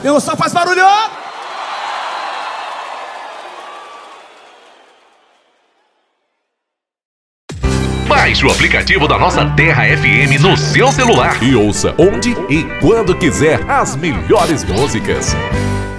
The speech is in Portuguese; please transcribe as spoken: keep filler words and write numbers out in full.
Quem gostou faz barulho! Baixe o aplicativo da nossa Terra F M no seu celular e ouça onde e quando quiser as melhores músicas.